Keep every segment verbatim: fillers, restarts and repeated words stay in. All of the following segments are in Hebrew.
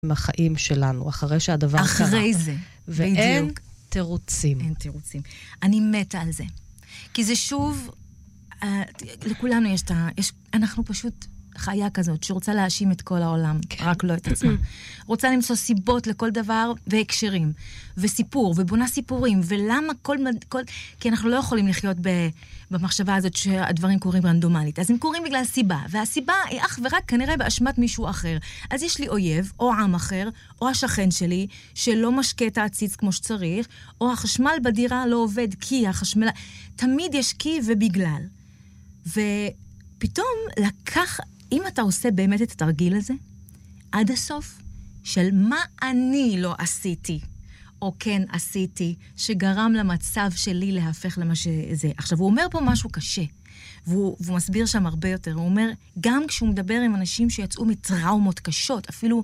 מהחיים שלנו, אחרי שהדבר קרה. אחרי זה, ואין בדיוק. תירוצים. אין תירוצים. אני מתה על זה. כי זה שוב, אה, לכולנו יש את ה... יש, אנחנו פשוט חיה כזאת, שרוצה להאשים את כל העולם, כן. רק לא את עצמה. רוצה למצוא סיבות לכל דבר והקשרים, וסיפור, ובונה סיפורים, ולמה כל... כל... כי אנחנו לא יכולים לחיות ב... במחשבה הזאת שהדברים קורים רנדומלית. אז הם קורים בגלל סיבה, והסיבה היא אך ורק כנראה באשמת מישהו אחר. אז יש לי אויב, או עם אחר, או השכן שלי, שלא משקה את העציץ כמו שצריך, או החשמל בדירה לא עובד כי החשמל... תמיד יש כי ובגלל. ופתאום לקח... אם אתה עושה באמת את התרגיל הזה, עד הסוף, של מה אני לא עשיתי, או כן עשיתי, שגרם למצב שלי להפך למה שזה. עכשיו, הוא אומר פה משהו קשה, והוא, והוא מסביר שם הרבה יותר. הוא אומר, גם כשהוא מדבר עם אנשים שיצאו מטראומות קשות, אפילו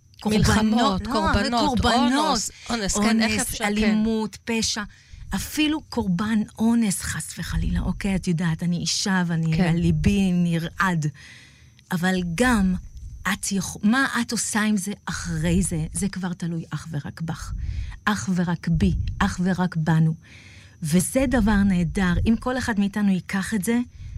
מלחמות, קורבנות, קורבנות, לא, קורבנות אונס, אונס, אונס, כן, איך אפשר, אלימות, כן. פשע, אפילו קורבן אונס חס וחלילה. אוקיי, את יודעת, אני אישה ואני כן. ליבי נרעד. אבל גם, את יכול, מה את עושה עם זה אחרי זה? זה כבר תלוי אך ורק בך. אך ורק בי, אך ורק בנו. וזה דבר נהדר. אם כל אחד מאיתנו ייקח את זה,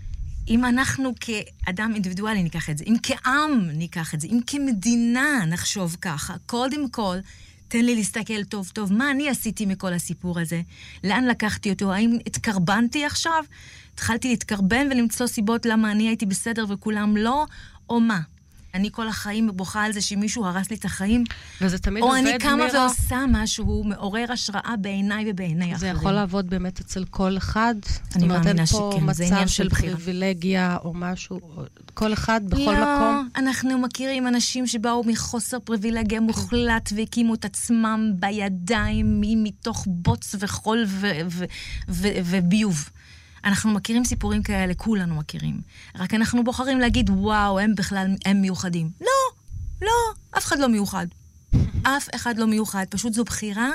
אם אנחנו כאדם אינדיבידואלי ניקח את זה, אם כעם ניקח את זה, אם כמדינה נחשוב ככה, קודם כל, תן לי להסתכל טוב טוב, מה אני עשיתי מכל הסיפור הזה? לאן לקחתי אותו? האם התקרבנתי עכשיו? התחלתי להתקרבן ולמצוא סיבות למה אני הייתי בסדר וכולם לא, או מה? אני כל החיים בוכה על זה שמישהו הרס לי את החיים, וזה תמיד או עובד, אני קמה מירה, ועושה משהו מעורר השראה בעיניי ובעיני אחרים. זה יכול לעבוד באמת אצל כל אחד? אני מאמינה שכן, שכן, זה עניין של בחירה. פריבילגיה או משהו, כל אחד בכל לא, מקום? לא, אנחנו מכירים אנשים שבאו מחוסר פריבילגיה מוחלט, והקימו את עצמם בידיים, מתוך בוץ וחול ו- ו- ו- וביוב. אנחנו מכירים סיפורים כאלה, כולנו מכירים. רק אנחנו בוחרים להגיד, וואו, הם בכלל, הם מיוחדים. לא, לא, אף אחד לא מיוחד. אף אחד לא מיוחד. פשוט זו בחירה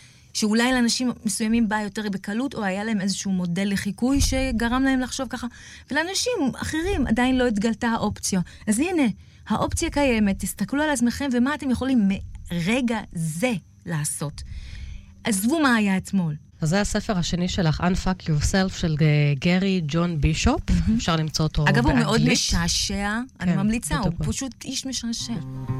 שאולי לאנשים מסוימים באה יותר בקלות, או היה להם איזשהו מודל לחיקוי שגרם להם לחשוב ככה. ולאנשים אחרים עדיין לא התגלתה האופציה. אז הנה, האופציה קיימת, תסתכלו על עצמכם, ומה אתם יכולים מרגע זה לעשות. עזבו מה היה אתמול. אז זה הספר השני שלך, Unfuck Yourself, של גרי ג'ון בישופ. אפשר למצוא אותו באנגלית. אגב, הוא מאוד משעשע. אני ממליצה, הוא פשוט איש משעשע.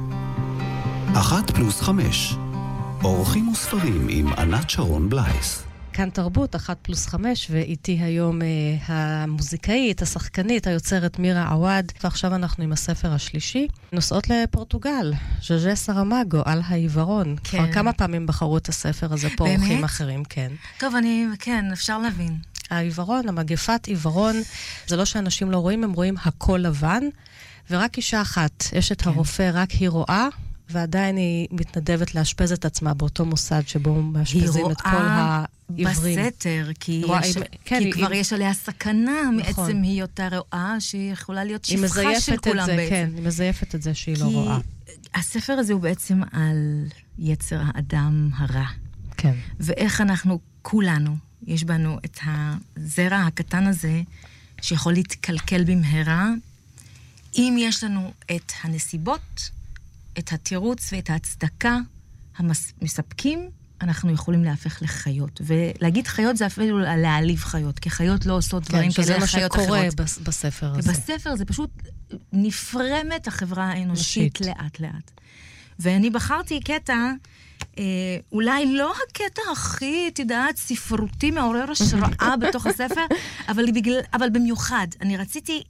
אחת פלוס חמש. אורחים וספרים עם ענת שרון בלייס. כאן תרבות, אחת פלוס חמש, ואיתי היום אה, המוזיקאית, השחקנית, היוצרת מירה עווד, ועכשיו אנחנו עם הספר השלישי. נוסעות לפורטוגל, ז'ז'ה סרמגו, על העיוורון. כן. כבר כמה פעמים בחרו את הספר הזה פה, אורחים אחרים, כן. טוב, אני, כן, אפשר להבין. העיוורון, המגפת עיוורון, זה לא שאנשים לא רואים, הם רואים הכל לבן, ורק אישה אחת, אשת כן. הרופא, רק היא רואה, ועדיין היא מתנדבת להשפז את עצמה באותו מוסד שבו מאשפזים את כל העברים. בסתר, כי, יש, כן, כי היא, כבר היא... יש עליה סכנה נכון. מעצם היותה רואה, שהיא יכולה להיות שפחה של כולם זה, בעצם. כן, היא מזייפת את זה שהיא לא רואה. הספר הזה הוא בעצם על יצר האדם הרע. כן. ואיך אנחנו, כולנו, יש בנו את הזרע הקטן הזה, שיכול להתקלקל במהרה, אם יש לנו את הנסיבות, את התירוץ ואת ההצדקה המספקים, אנחנו יכולים להפך לחיות. ולהגיד חיות זה אפילו להעליב חיות, כי חיות לא עושות דברים כאלה לחיות אחרות. שזה מה שקורה בספר הזה. בספר זה פשוט נפרמת החברה האנושית לאט לאט. ואני בחרתי קטע, אה, אולי לא הקטע הכי, תדעת, ספרותי מעורר השראה בתוך הספר, אבל, בגלל, אבל במיוחד, אני רציתי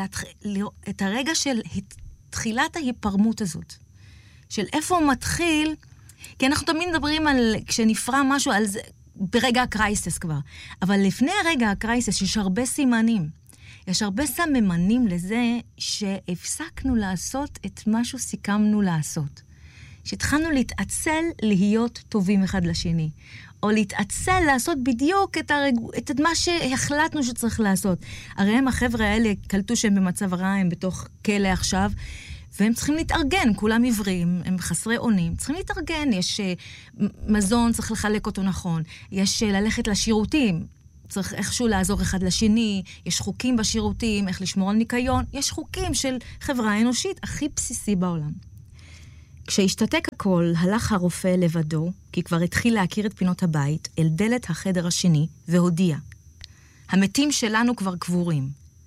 את הרגע של תחילת ההיפרמות הזאת. של איפה הוא מתחיל, כי אנחנו תמיד מדברים על, כשנפרע משהו, על זה, ברגע הקרייסס כבר. אבל לפני הרגע הקרייסס יש הרבה סימנים. יש הרבה סממנים לזה שהפסקנו לעשות את מה שסיכמנו לעשות. שהתחלנו להתעצל להיות טובים אחד לשני. או להתעצל לעשות בדיוק את, הרג... את מה שהחלטנו שצריך לעשות. הרי הם, החבר'ה האלה, קלטו שהם במצב רע, הם בתוך כלא עכשיו, והם צריכים להתארגן, כולם עיוורים, הם חסרי אונים, צריכים להתארגן, יש uh, מזון, צריך לחלק אותו נכון, יש uh, ללכת לשירותים, צריך איכשהו לעזור אחד לשני, יש חוקים בשירותים, איך לשמור על ניקיון, יש חוקים של חברה אנושית הכי בסיסי בעולם. כשהשתתק הכל, הלך הרופא לבדו, כי כבר התחיל להכיר את פינות הבית, אל דלת החדר השני, והודיע. המתים שלנו כבר קבורים.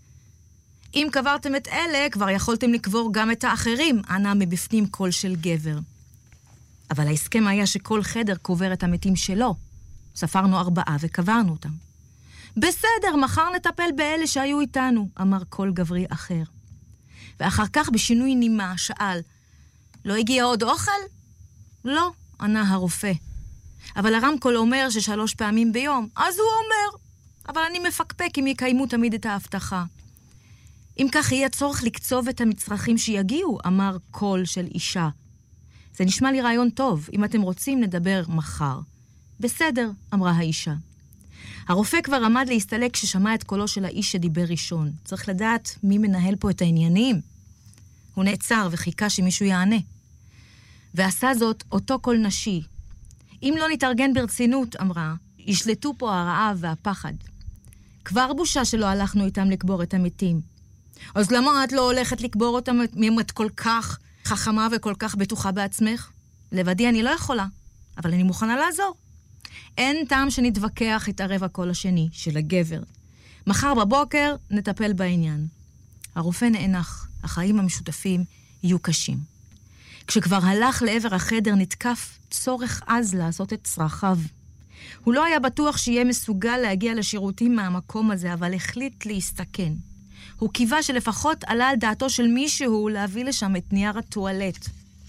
אם קברתם את אלה, כבר יכולתם לקבור גם את האחרים, ענה מבפנים קול של גבר. אבל ההסכם היה שכל חדר קובר את המתים שלו. ספרנו ארבעה וקברנו אותם. בסדר, מחר נטפל באלה שהיו איתנו, אמר קול גברי אחר. ואחר כך בשינוי נימה שאל, לא הגיע עוד אוכל? לא, ענה הרופא. אבל הרמקול אומר ששלוש פעמים ביום, אז הוא אומר. אבל אני מפקפק אם יקיימו תמיד את ההבטחה. אם כך יהיה צורך לקצוב את המצרכים שיגיעו, אמר קול של אישה. זה נשמע לי רעיון טוב, אם אתם רוצים נדבר מחר. בסדר, אמרה האישה. הרופא כבר עמד להסתלק כששמע את קולו של האיש שדיבר ראשון. צריך לדעת מי מנהל פה את העניינים. הוא נעצר וחיכה שמישהו יענה. ועשה זאת אותו קול נשי. אם לא נתארגן ברצינות, אמרה, ישלטו פה הרעב והפחד. כבר בושה שלא הלכנו איתם לקבור את המתים. אז למה את לא הולכת לקבור אותם אם את כל כך חכמה וכל כך בטוחה בעצמך? לבדי אני לא יכולה, אבל אני מוכנה לעזור. אין טעם שנתווכח את ערב הקול השני של הגבר. מחר בבוקר נטפל בעניין. הרופא נאנח, החיים המשותפים יהיו קשים. כשכבר הלך לעבר החדר נתקף צורך עז לעשות את צרכיו. הוא לא היה בטוח שיהיה מסוגל להגיע לשירותים מהמקום הזה, אבל החליט להסתכן. הוא קיווה שלפחות עלה על דעתו של מישהו להביא לשם את נייר הטואלט,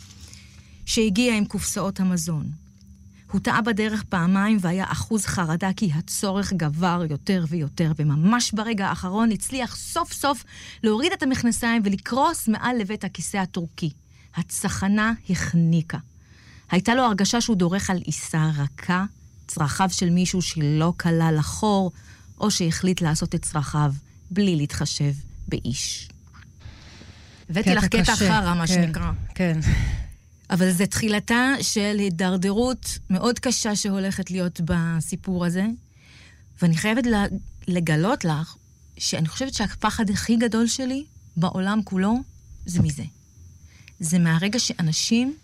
שהגיע עם קופסאות המזון. הוא טעה בדרך פעמיים והיה אחוז חרדה כי הצורך גבר יותר ויותר, וממש ברגע האחרון הצליח סוף סוף להוריד את המכנסיים ולקרוס מעל לבית הכיסא הטורקי. הצחנה החניקה. הייתה לו הרגשה שהוא דורך על עיסה רכה, צרכיו של מישהו שלא קלה לחור, או שהחליט לעשות את צרכיו בלי להתחשב באיש. הבאתי לך קטע חרה, מה שנקרא. כן. אבל זה תחילתה של הידרדרות מאוד קשה שהולכת להיות בסיפור הזה, ואני חייבת לגלות לך שאני חושבת שהפחד הכי גדול שלי בעולם כולו זה מזה. זה מהרגע שאנשים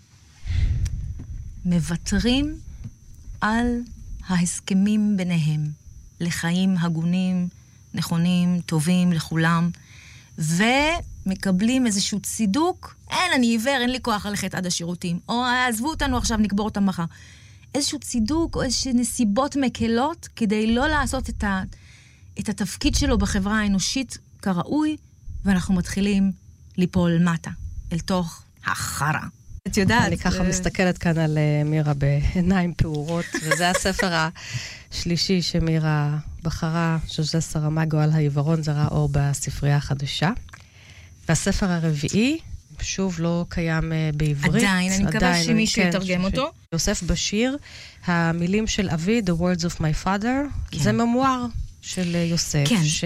מבטרים על ההסכמים ביניהם, לחיים הגונים, נכונים, טובים לכולם, ומקבלים איזשהו צידוק, אין, אני עיוור, אין לי כוח ללכת עד השירותים, או עזבו אותנו עכשיו, נקבור אותם מחר. איזשהו צידוק או איזשהו נסיבות מקלות, כדי לא לעשות את, ה, את התפקיד שלו בחברה האנושית כראוי, ואנחנו מתחילים ליפול מטה, אל תוך החרה. את יודעת. אני ככה מסתכלת כאן על מירה בעיניים פעורות, וזה הספר השלישי שמירה בחרה, ז'וז'ה סרמאגו על העיוורון, זרע אור בספרייה החדשה. והספר הרביעי, שוב לא קיים בעברית. עדיין, אני מקווה שמישהו יתרגם אותו. יוסף בשיר, המילים של אבי, The Words of My Father, זה ממואר של יוסף,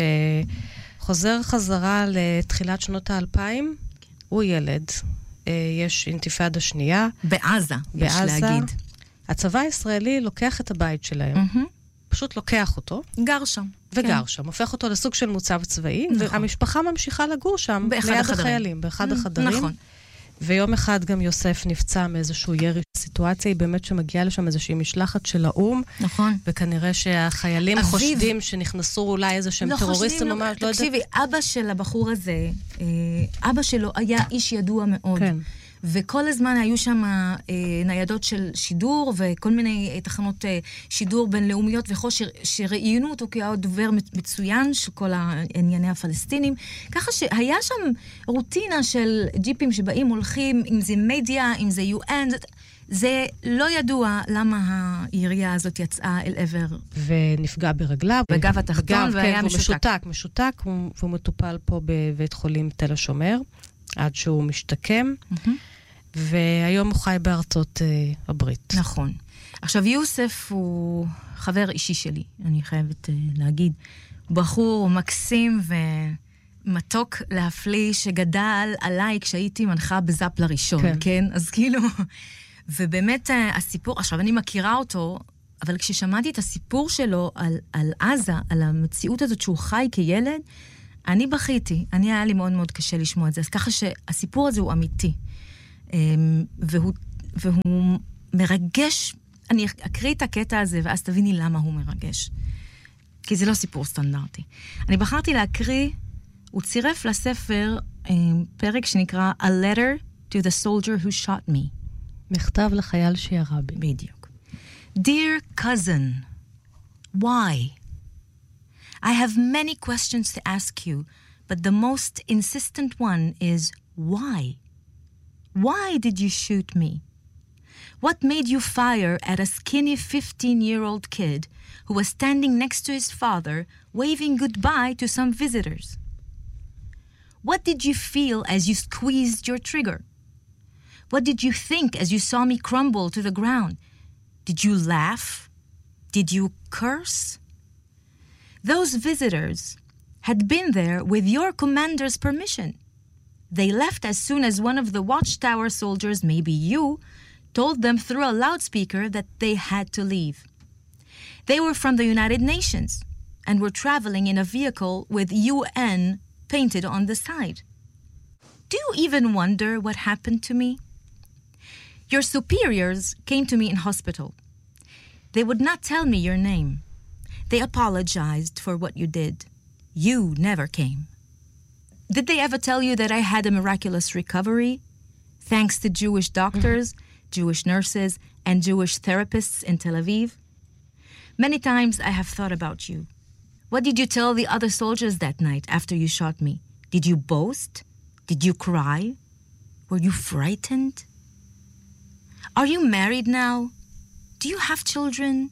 שחוזר חזרה לתחילת שנות האלפיים, הוא ילד. יש אינתיפאדה שנייה. בעזה, יש להגיד. הצבא הישראלי לוקח את הבית שלהם, פשוט לוקח אותו. גר שם. וגר שם, הופך אותו לסוג של מוצב צבאי, והמשפחה ממשיכה לגור שם, ליד החיילים, באחד החדרים. נכון. ויום אחד גם יוסף נפצע מאיזשהו ירי. הסיטואציה היא באמת שמגיעה לשם איזושהי משלחת של האום. נכון. וכנראה שהחיילים חושדים שנכנסו אולי איזשהם טרוריסטים. לא חושדים, תקשיבי, אבא של הבחור הזה, אבא שלו היה איש ידוע מאוד. כן. וכל הזמן היו שם אה, ניידות של שידור, וכל מיני אה, תחנות אה, שידור בינלאומיות וכו', שראיינו אותו כדובר מצוין של כל הענייני הפלסטינים. ככה שהיה שם רוטינה של ג'יפים שבאים הולכים, אם זה מדיה, אם זה יו אן, זה, זה לא ידוע למה הירייה הזאת יצאה אל עבר. ונפגע ברגליו. בגב התחתון, והיה כן, משותק. משותק, משותק, והוא מטופל פה בבית חולים תל השומר, עד שהוא משתקם. Mm-hmm. והיום הוא חי בארצות uh, הברית. נכון. עכשיו, יוסף הוא חבר אישי שלי, אני חייבת uh, להגיד. בחור מקסים ומתוק להפליא שגדל עליי כשהייתי מנחה בזאפ לראשון, כן? כן? אז כאילו... ובאמת uh, הסיפור, עכשיו אני מכירה אותו, אבל כששמעתי את הסיפור שלו על, על עזה, על המציאות הזאת שהוא חי כילד, אני בכיתי. אני היה לי מאוד מאוד קשה לשמוע את זה. אז ככה שהסיפור הזה הוא אמיתי. והוא, והוא מרגש, אני אקריא את הקטע הזה, ואז תביני למה הוא מרגש. כי זה לא סיפור סטנדרטי. אני בחרתי להקריא, הוא צירף לספר פרק שנקרא A Letter to the Soldier Who Shot Me. מכתב לחייל שירה בי. בדיוק. Dear cousin, why? I have many questions to ask you, but the most insistent one is why? Why did you shoot me? What made you fire at a skinny fifteen-year-old kid who was standing next to his father, waving goodbye to some visitors? What did you feel as you squeezed your trigger? What did you think as you saw me crumble to the ground? Did you laugh? Did you curse? Those visitors had been there with your commander's permission. They left as soon as one of the watchtower soldiers, maybe you, told them through a loudspeaker that they had to leave. They were from the United Nations and were traveling in a vehicle with U N painted on the side. Do you even wonder what happened to me? Your superiors came to me in hospital. They would not tell me your name. They apologized for what you did. You never came. Did they ever tell you that I had a miraculous recovery? Thanks to Jewish doctors, Jewish nurses, and Jewish therapists in Tel Aviv? Many times I have thought about you. What did you tell the other soldiers that night after you shot me? Did you boast? Did you cry? Were you frightened? Are you married now? Do you have children?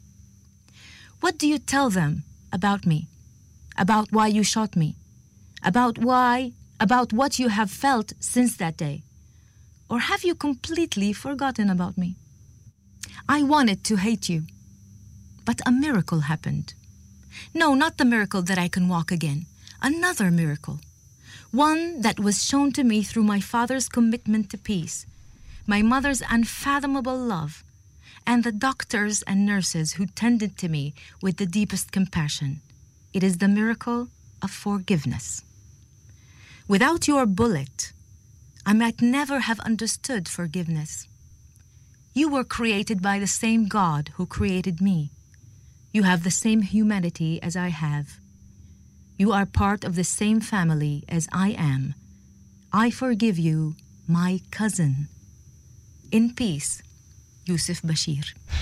What do you tell them about me? About why you shot me? About why, about what you have felt since that day? Or have you completely forgotten about me? I wanted to hate you, but a miracle happened. No, not the miracle that I can walk again. Another miracle. One that was shown to me through my father's commitment to peace, my mother's unfathomable love, and the doctors and nurses who tended to me with the deepest compassion. It is the miracle of forgiveness. Without your bullet, I might never have understood forgiveness. You were created by the same God who created me. You have the same humanity as I have. You are part of the same family as I am. I forgive you, my cousin. In peace, יוסף בשיר.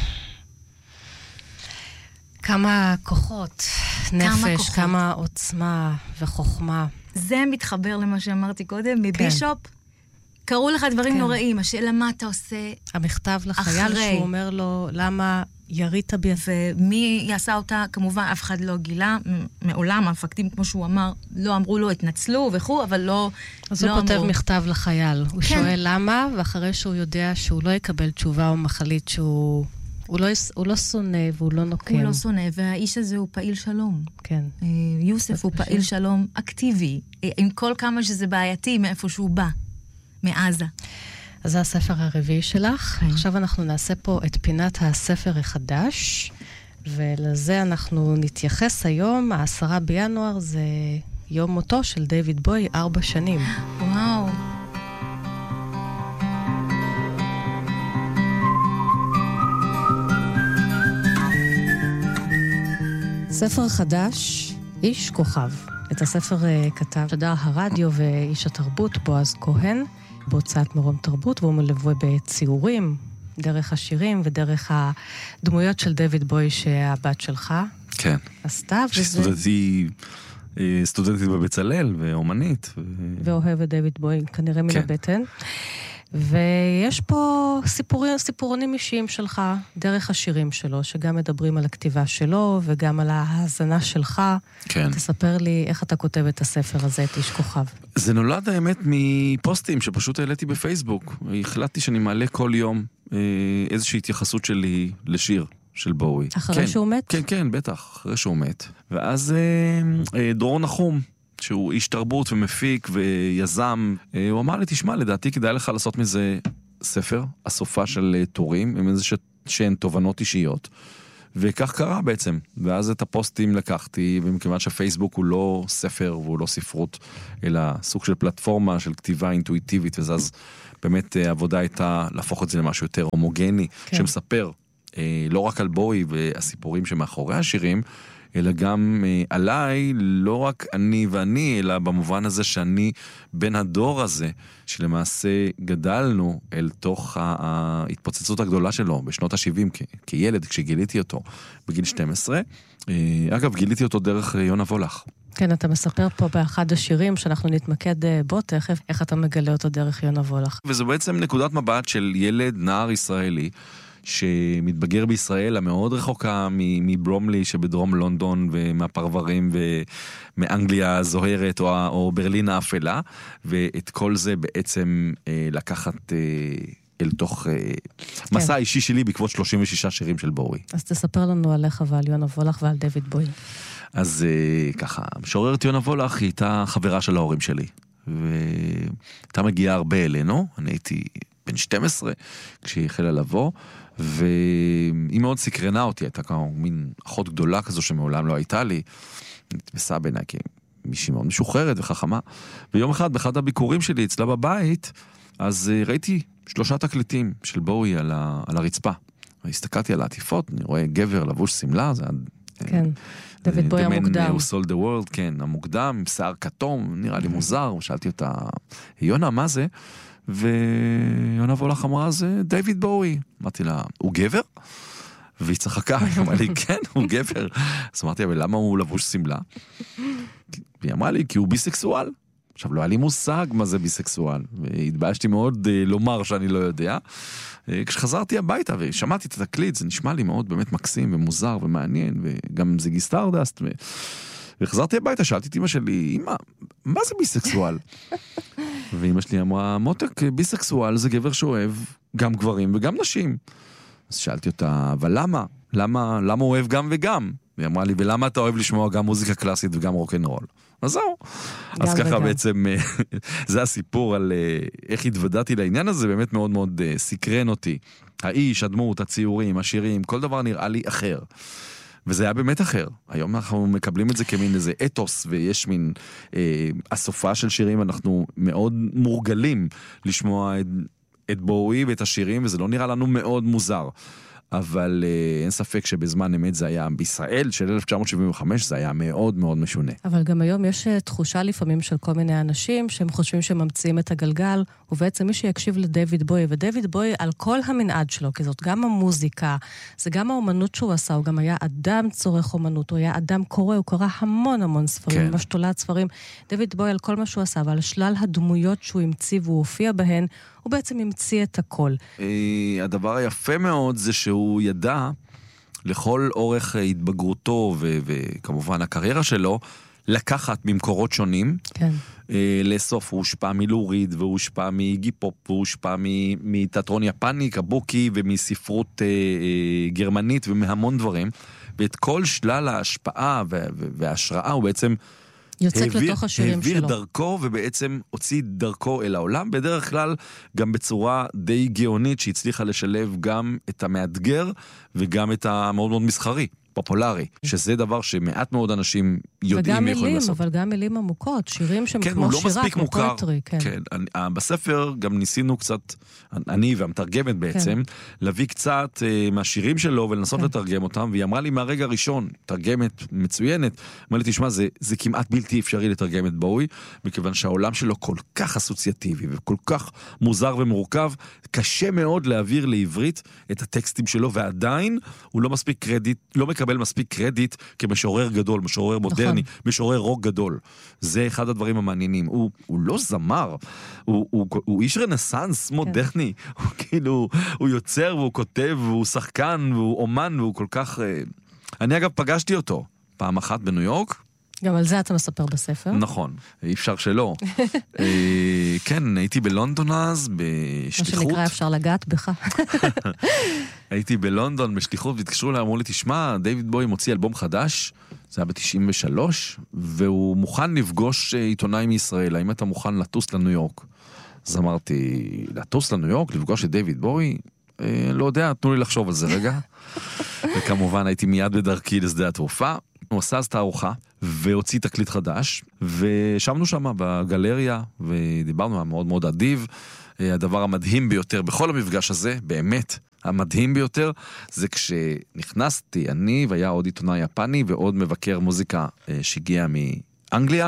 כמה כוחות, נפש, כמה עוצמה וחוכמה. זה מתחבר למה שאמרתי קודם, מבישופ. קראו לך דברים נוראים, השאלה מה אתה עושה המכתב לחייל שהוא אומר לו, למה ירית בי? ומי יעשה אותה? כמובן, אף אחד לא גילה. מעולם, המפקדים, כמו שהוא אמר, לא אמרו לו, התנצלו וכו', אבל לא אז הוא כותב מכתב לחייל. הוא שואל למה, ואחרי שהוא יודע שהוא לא יקבל תשובה או מחליט שהוא... הוא לא, הוא לא שונא והוא לא נוקם. הוא לא שונא, והאיש הזה הוא פעיל שלום. כן. יוסף הוא פעיל שלום אקטיבי, עם כל כמה שזה בעייתי מאיפה שהוא בא, מעזה. אז זה הספר הרביעי שלך. כן. עכשיו אנחנו נעשה פה את פינת הספר החדש, ולזה אנחנו נתייחס היום. העשרה בינואר זה יום מותו של דיוויד בוי, ארבע שנים. וואו. ספר חדש, איש כוכב. את הספר uh, כתב שדר הרדיו ואיש התרבות בועז כהן, בהוצאת מרום תרבות, והוא מלווה בציורים, דרך השירים ודרך הדמויות של דיוויד בוי שהבת שלך כן. עשתה. סטודנטי, סטודנטית בבצלאל ואומנית. ו... ואוהבת דיוויד בוי, כנראה מן הבטן. ויש פה סיפורים, סיפורונים אישיים שלך, דרך השירים שלו, שגם מדברים על הכתיבה שלו, וגם על ההאזנה שלך. כן. תספר לי איך אתה כותב את הספר הזה, את איש כוכב. זה נולד האמת מפוסטים שפשוט העליתי בפייסבוק. החלטתי שאני מעלה כל יום איזושהי התייחסות שלי לשיר של בואי. אחרי כן, שהוא מת? כן, כן, בטח, אחרי שהוא מת. ואז דרור נחום, שהוא איש תרבות ומפיק ויזם, הוא אמר לי, תשמע, לדעתי כדאי לך לעשות מזה ספר, הסופה של תורים, עם איזה שהן תובנות אישיות, וכך קרה בעצם, ואז את הפוסטים לקחתי, ומכיוון שפייסבוק הוא לא ספר והוא לא ספרות, אלא סוג של פלטפורמה של כתיבה אינטואיטיבית, ואז באמת העבודה הייתה להפוך את זה למשהו יותר הומוגני, כן. שמספר אה, לא רק על בואי והסיפורים שמאחורי השירים, אלא גם אה, עליי, לא רק אני ואני, אלא במובן הזה שאני בן הדור הזה, שלמעשה גדלנו אל תוך ההתפוצצות הגדולה שלו, בשנות ה-שבעים, כ- כילד, כשגיליתי אותו, בגיל שתים עשרה. אה, אגב, גיליתי אותו דרך יונה וולך. כן, אתה מספר פה באחד השירים, שאנחנו נתמקד בו תכף, איך אתה מגלה אותו דרך יונה וולך. וזו בעצם נקודת מבט של ילד, נער ישראלי, שמתבגר בישראל, המאוד רחוקה מברומלי שבדרום לונדון ומהפרברים ומאנגליה הזוהרת או, או ברלין האפלה, ואת כל זה בעצם אה, לקחת אה, אל תוך אה, כן. מסע אישי שלי בעקבות שלושים ושישה שירים של בואי. אז תספר לנו עליך ועל יונה וולך ועל דויד בואי. אז אה, ככה, משוררת יונה וולך היא הייתה חברה של ההורים שלי, והייתה מגיעה הרבה אלינו, אני הייתי בן שתים עשרה כשהיא החלה לבוא, והיא מאוד סקרנה אותי, הייתה כמו מין אחות גדולה כזו שמעולם לא הייתה לי, נתפסה בעיניי כמישהי מאוד משוחררת וחכמה, ויום אחד באחד הביקורים שלי אצלה בבית, אז ראיתי שלושה תקליטים של בואי על, ה, על הרצפה, והסתכלתי על העטיפות, אני רואה גבר לבוש סמלה, זה היה... כן, דויד בואי המוקדם. הוא sold the world, כן, המוקדם, עם שיער כתום, נראה לי מוזר, שאלתי אותה, יונה, מה זה? ויונה וולך אמרה, זה דיוויד בואי. אמרתי לה, הוא גבר? והיא צחקה, היא אמרה לי, כן, הוא גבר. אז אמרתי, אבל למה הוא לבוש סמלה? והיא אמרה לי, כי הוא ביסקסואל. עכשיו, לא היה לי מושג מה זה ביסקסואל, והתביישתי מאוד לומר שאני לא יודע. כשחזרתי הביתה ושמעתי את התקליט, זה נשמע לי מאוד באמת מקסים ומוזר ומעניין, וגם זיגי סטארדסט, ו... וחזרתי הביתה, שאלתי את אמא שלי, אמא, מה זה ביסקסואל? ואמא שלי אמרה, מותק, ביסקסואל זה גבר שאוהב גם גברים וגם נשים. אז שאלתי אותה, אבל למה? למה, למה הוא אוהב גם וגם? והיא אמרה לי, ולמה אתה אוהב לשמוע גם מוזיקה קלאסית וגם רוק'נ'רול? אז זהו. אז ככה וגם. בעצם, זה הסיפור על איך התוודעתי לעניין הזה, באמת מאוד מאוד סקרן אותי. האיש, הדמות, הציורים, השירים, כל דבר נראה לי אחר. וזה היה באמת אחר. היום אנחנו מקבלים את זה כמין איזה אתוס, ויש מין אה, אסופה של שירים, אנחנו מאוד מורגלים לשמוע את, את בואי ואת השירים, וזה לא נראה לנו מאוד מוזר. אבל אה, אין ספק שבזמן אמת זה היה בישראל של אלף תשע מאות שבעים וחמש, זה היה מאוד מאוד משונה. אבל גם היום יש תחושה לפעמים של כל מיני אנשים שהם חושבים שממציאים את הגלגל, ובעצם מי שיקשיב לדויד בואי, ודויד בואי על כל המנעד שלו, כי זאת גם המוזיקה, זה גם האומנות שהוא עשה, הוא גם היה אדם צורך אומנות, הוא היה אדם קורא, הוא קרא המון המון ספרים, כן. ממש תולעת ספרים. דויד בואי על כל מה שהוא עשה, ועל שלל הדמויות שהוא המציא והוא הופיע בהן, הוא בעצם המציא את הכל. הדבר היפה מאוד זה שהוא ידע לכל אורך התבגרותו ו- וכמובן הקריירה שלו לקחת ממקורות שונים, כן. לאסוף, הוא הושפע מלוריד והוא הושפע מגיפופ, והוא הושפע מתיאטרון יפני, קבוקי ומספרות גרמנית ומהמון דברים, ואת כל שלל ההשפעה וההשראה הוא בעצם יוצק לתוך השירים שלו. העביר דרכו ובעצם הוציא דרכו אל העולם, בדרך כלל גם בצורה די גאונית שהצליחה לשלב גם את המאתגר וגם את המאוד מאוד מסחרי, פופולרי, שזה דבר שמעט מאוד אנשים יודעים יכולים לעשות. אבל גם מילים עמוקות, שירים שהם כמו שירה, כמו פואטרי. כן, בספר גם ניסינו קצת, אני והמתרגמת בעצם, להביא קצת מהשירים שלו ולנסות לתרגם אותם, והיא אמרה לי מהרגע הראשון, תרגמת מצוינת, אמרה לי, תשמע, זה כמעט בלתי אפשרי לתרגם את בואי, מכיוון שהעולם שלו כל כך אסוציאטיבי וכל כך מוזר ומורכב, קשה מאוד להעביר לעברית את הטקסטים שלו, ועדיין הוא לא מספיק קרדיט, לא מקבל מספיק קרדיט כמשורר גדול, משורר מודרני, נכון. משורר רוק גדול. זה אחד הדברים המעניינים. הוא, הוא לא זמר, הוא, הוא, הוא איש רנסנס מודרני. כן. הוא כאילו, הוא יוצר והוא כותב והוא שחקן והוא אומן והוא כל כך... אני אגב פגשתי אותו פעם אחת בניו יורק. גם על זה אתה מספר בספר. נכון, אי אפשר שלא. כן, הייתי בלונדון אז, בשליחות. מה שנקרא אפשר לגעת בך. הייתי בלונדון בשליחות, והתקשרו לה, אמרו לי, תשמע, דיוויד בואי מוציא אלבום חדש, זה היה ב-תשעים ושלוש, והוא מוכן לפגוש עיתונאי מישראל, האם אתה מוכן לטוס לניו יורק? אז אמרתי, לטוס לניו יורק, לפגוש את דיוויד בואי? לא יודע, תנו לי לחשוב על זה רגע. וכמובן הייתי מיד בדרכי לשדה התעופה. הוא עשה אז תערוכה, והוציא תקליט חדש, ושמנו שם בגלריה, ודיברנו, היה מאוד מאוד אדיב. הדבר המדהים ביותר בכל המפגש הזה, באמת, המדהים ביותר, זה כשנכנסתי אני, והיה עוד עיתונאי יפני, ועוד מבקר מוזיקה שהגיע מאנגליה,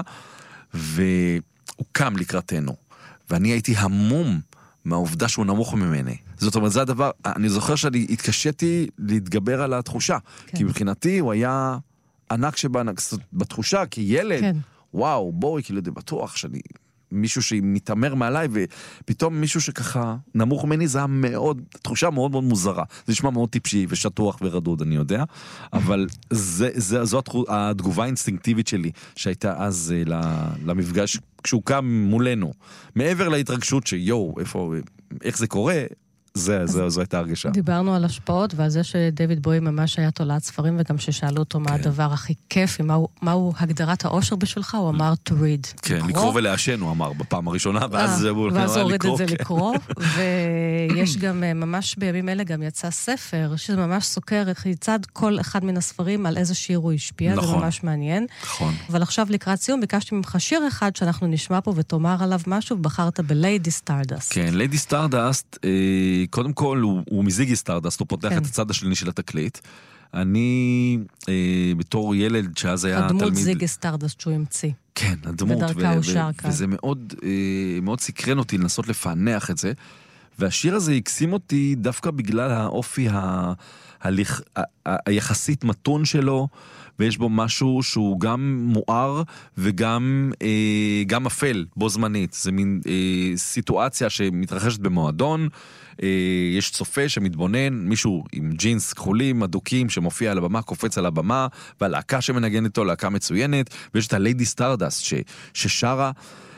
והוא קם לקראתנו, ואני הייתי המום מהעובדה שהוא נמוך ממני. זאת אומרת, זה הדבר, אני זוכר שאני התקשיתי להתגבר על התחושה, כן. כי מבחינתי הוא היה ענק שבענק, בתחושה, כי ילד, כן. וואו, בואי, כאילו זה בטוח שאני, מישהו שמתאמר מעליי, ופתאום מישהו שככה נמוך ממני, זה היה מאוד, תחושה מאוד מאוד מוזרה. זה נשמע מאוד טיפשי ושטוח ורדוד, אני יודע, אבל זה, זה, זו התגובה האינסטינקטיבית שלי, שהייתה אז למפגש, כשהוא קם מולנו. מעבר להתרגשות שיו, איפה, איך זה קורה, זה, זה, זו הייתה הרגשה. דיברנו על השפעות, ועל זה שדויד בואי ממש היה תולעת ספרים, וגם ששאלו אותו מה הדבר הכי כיפי, מהו הגדרת האושר בשבילך, הוא אמר to read. כן, לקרוא ולעשן, הוא אמר בפעם הראשונה, ואז הוא הוריד את זה לקרוא, ויש גם, ממש בימים אלה גם יצא ספר, שזה ממש סוקר כיצד כל אחד מן הספרים על איזה שיר הוא השפיע, זה ממש מעניין. נכון. אבל עכשיו לקראת סיום, ביקשתי ממך שיר אחד שאנחנו נשמע פה ותאמר עליו משהו, בחרת ב-Lady Stardust. כן, Lady Stardust, קודם כל, הוא, הוא מזיגי סטארדסט, הוא פותח כן. את הצד השני של התקליט. אני, אה, בתור ילד שאז היה הדמות תלמיד... הדמות זיגי סטארדסט שהוא המציא. כן, הדמות. בדרכה הוא שר כאן. וזה מאוד, אה, מאוד סקרן אותי לנסות לפענח את זה. והשיר הזה יקסים אותי דווקא בגלל האופי ה... הליך, ה... ה... היחסית מתון שלו, ויש בו משהו שהוא גם מואר וגם אה, גם אפל בו זמנית. זה מין אה, סיטואציה שמתרחשת במועדון, אה, יש צופה שמתבונן, מישהו עם ג'ינס כחולים, אדוקים, שמופיע על הבמה, קופץ על הבמה, והלהקה שמנגנת אותו, להקה מצוינת, ויש את הליידי סטארדסט ש... ששרה,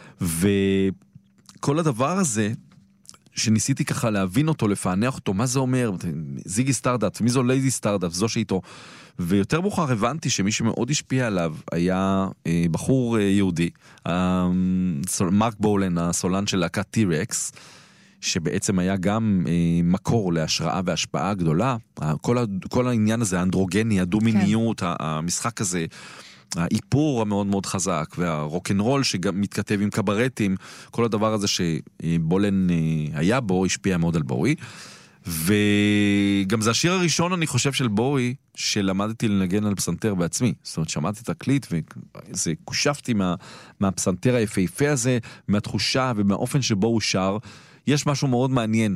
וכל הדבר הזה, שניסיתי ככה להבין אותו, לפענח אותו, מה זה אומר, זיגי סטארדסט, מי זו ליידי סטארדסט, זו שאיתו, ויותר מאוחר הבנתי שמי שמאוד השפיע עליו היה אה, בחור אה, יהודי, אה, סול, מרק בולן, הסולן של להקת טי-רקס, שבעצם היה גם אה, מקור להשראה והשפעה גדולה, כל, ה, כל העניין הזה, האנדרוגני, הדומיניות, כן. המשחק הזה, האיפור המאוד מאוד חזק, והרוקנרול שגם מתכתב עם קברטים, כל הדבר הזה שבולן היה בו, השפיע מאוד על בואי. וגם זה השיר הראשון, אני חושב, של בואי, שלמדתי לנגן על פסנתר בעצמי. זאת אומרת, שמעתי את הקליט, וזה קושפתי מה, מהפסנתר היפהפה הזה, מהתחושה ומהאופן שבו הוא שר. יש משהו מאוד מעניין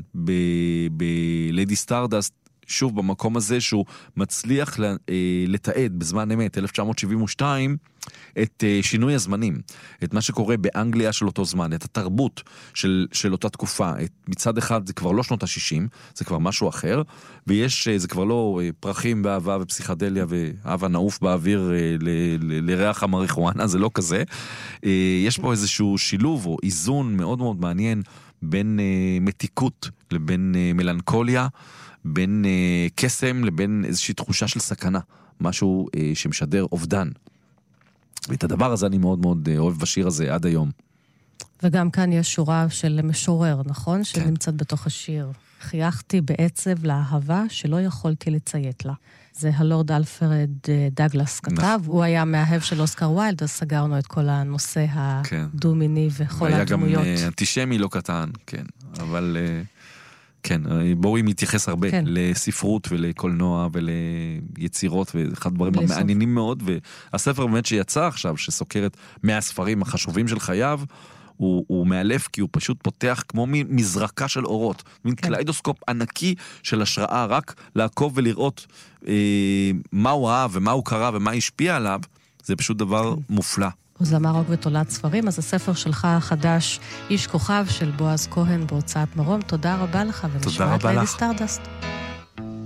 בליידי סטארדסט, שוב במקום הזה שהוא מצליח לתעד בזמן אמת, אלף תשע מאות שבעים ושתיים, את שינוי הזמנים, את מה שקורה באנגליה של אותו זמן, את התרבות של, של אותה תקופה. את, מצד אחד זה כבר לא שנות ה-שישים, זה כבר משהו אחר, ויש, זה כבר לא פרחים באהבה ופסיכדליה ואהבה נעוף באוויר ל, ל, לריח המריחואנה, זה לא כזה. יש פה איזשהו שילוב או איזון מאוד מאוד מעניין בין מתיקות לבין מלנכוליה, בין אה, קסם לבין איזושהי תחושה של סכנה, משהו אה, שמשדר אובדן. ואת הדבר הזה אני מאוד מאוד אה, אוהב בשיר הזה עד היום. וגם כאן יש שורה של משורר, נכון? כן. שנמצאת בתוך השיר. חייכתי בעצב לאהבה שלא יכולתי לציית לה. זה הלורד אלפרד דגלס כתב, הוא היה מאהב של אוסקר ויילד, אז סגרנו את כל הנושא הדומיני וכל הדמויות. והיה גם אנטישמי לא קטן, כן, אבל... כן, בואי מתייחס הרבה כן. לספרות ולקולנוע וליצירות, ואחד הדברים המעניינים מאוד, והספר באמת שיצא עכשיו, שסוקרת מהספרים החשובים של חייו, הוא, הוא מאלף כי הוא פשוט פותח כמו מזרקה של אורות, מין כן. קליידוסקופ ענקי של השראה, רק לעקוב ולראות אה, מה הוא ראה ומה הוא קרא ומה השפיע עליו, זה פשוט דבר כן. מופלא. הוא זמר רוק ותולעת ספרים, אז הספר שלך החדש, איש כוכב של בועז כהן בהוצאת מרום, תודה רבה לך, ונשמע את ליידי סטארדסט.